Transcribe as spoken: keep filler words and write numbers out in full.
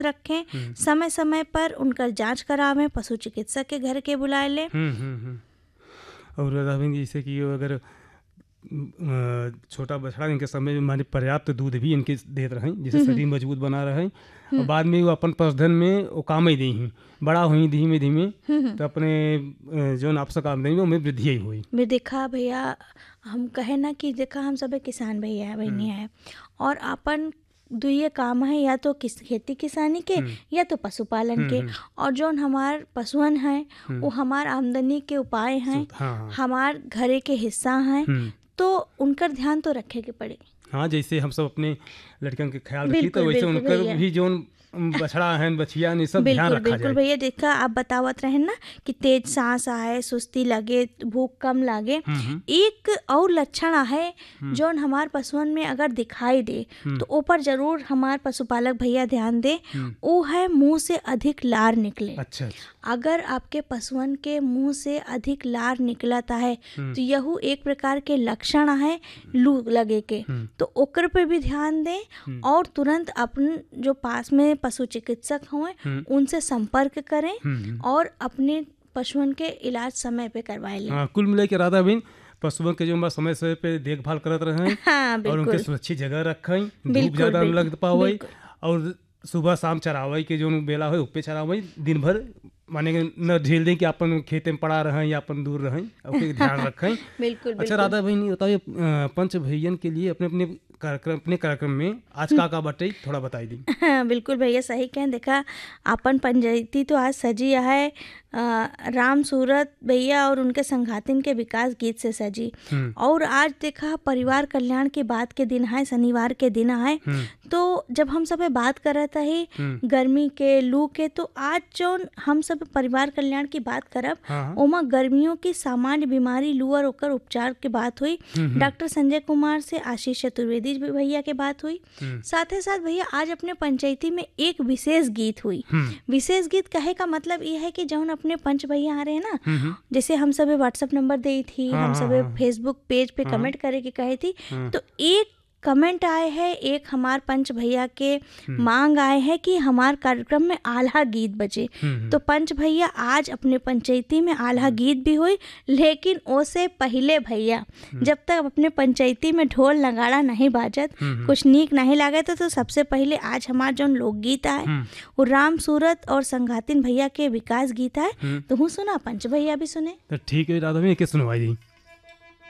रखें, समय समय पर उनका जांच करावें, पशु चिकित्सक के घर के बुलाए लें। और राधा बहन जैसे कि अगर छोटा बछड़ा इनके समय में माने पर्याप्त दूध भी इनके देते रहें, जैसे शरीर मजबूत बना रहे, और बाद में वो अपन पशुधन में वो काम ही दी ही बड़ा हुई धीमे धीमे, तो अपने जो आवश्यक आमदनी में वृद्धि ही हुई। मैं देखा भैया, हम कहे ना कि देखा हम सब किसान भैया है बहनी है, और अपन दुइये काम है, या तो किस खेती किसानी के या तो पशुपालन के, और जो हमार पशुअन हैं वो हमार आमदनी के उपाय हैं, हमार घरे के हिस्सा हैं, तो उनका ध्यान तो रखे के पड़े। हाँ, जैसे हम सब अपने लड़कियों के ख्याल रखी, तो वैसे उनकर भी जो बछड़ा है बछिया ने सब ध्यान रखा जाए। बिल्कुल भैया, देखा आप बतावत रहे ना कि तेज सांस आए, सुस्ती लगे, भूख कम लगे, एक और लक्षण है जो हमार पशुअन में अगर दिखाई दे तो ऊपर जरूर हमार पशुपालक भैया ध्यान दे, वो है मुंह से अधिक लार निकले। अच्छा, अगर आपके पशुअन के मुंह से अधिक लार निकलता है तो यह एक प्रकार के लक्षण है लू लगे के, तो ओकर पे भी ध्यान दें, और तुरंत अपन जो पास में पशु चिकित्सक हों उनसे संपर्क करें और अपने पशुओं के इलाज समय पे करवाए लें। हाँ, कुल मिला के राधा बहन पशुओं के जो समय समय पे देखभाल करते रहें, हाँ, और उनके सुरक्षित जगह रखें, धूप ज़्यादा न लग पावे, और सुबह शाम चरावे के जो बेला हो उपे चरावे, दिन भर माने न झेल दें कि अपन खेते में पड़ा रहें या अपन दूर रहें, उसके ध्यान रखें। बिल्कुल। अच्छा राधा बहन, बताइए पंच भैयन के लिए अपने अपने कार्यक्रम अपने कार्यक्रम में आज का का बाटे थोड़ा बताई दी। हाँ, बिल्कुल भैया, सही कहें। देखा अपन पंचायती तो आज सजी है राम सूरत भैया और उनके संघातिन के विकास गीत से सजी, और आज देखा परिवार कल्याण की बात के दिन है, शनिवार के दिन है, तो जब हम सब बात कर रहे थे गर्मी के लू के, तो आज जो हम सब परिवार कल्याण की बात करब ओमा गर्मियों की सामान्य बीमारी लू और ओकर उपचार की बात हुई। डॉक्टर संजय कुमार से आशीष चतुर्वेदी भैया के बात हुई। साथ ही साथ भैया आज अपने पंचायती में एक विशेष गीत हुई। विशेष गीत कहे का मतलब ये है कि जब अपने पंच भैया आ रहे हैं ना, जैसे हम सब व्हाट्सएप नंबर दी थी, हम सब फेसबुक पेज पे कमेंट करे के कहे थी, तो एक कमेंट आए हैं, एक हमार पंच भैया के मांग आए हैं कि हमार कार्यक्रम में आल्हा गीत बजे, तो पंच भैया आज अपने पंचायती में आल्हा गीत भी हुई, लेकिन उससे पहले भैया जब तक अपने पंचायती में ढोल नगाड़ा नहीं बाजत, कुछ नीक नहीं लागत, तो, तो सबसे पहले आज हमार जो लोकगीत आए वो राम सूरत और संघातिन भैया के विकास गीत आए, तो हूँ सुना, पंच भैया भी सुने। तो ठीक है राधा, में सुनवाई दी।